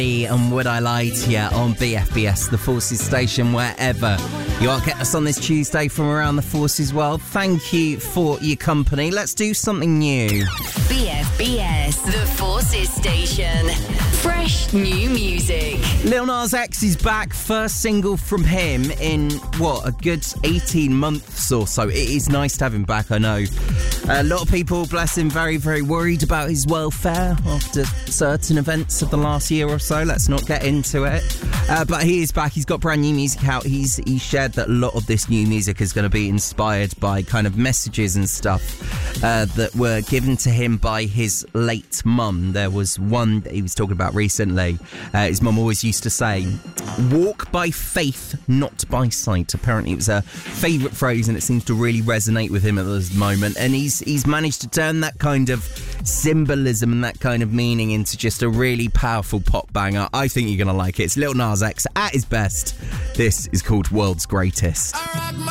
And Would I Lie to You on BFBS, the Forces station, wherever you are. Get us on this Tuesday from around the Forces world. Thank you for your company. Let's do something new. BFBS, the Forces station. Fresh new music. Lil Nas X is back. First single from him in, a good 18 months or so. It is nice to have him back, I know. A lot of people, bless him, very, very worried about his welfare after certain events of the last year or so. Let's not get into it. But he is back. He's got brand new music out. He shared that a lot of this new music is going to be inspired by kind of messages and stuff that were given to him by his late mum. There was one that he was talking about recently. His mum always used to say, "Walk by faith, not by sight." Apparently it was a favourite phrase and it seems to really resonate with him at this moment. And he's managed to turn that kind of symbolism and that kind of meaning into just a really powerful pop banger. I think you're going to like it. It's Lil Nas X at his best. This is called World's Greatest.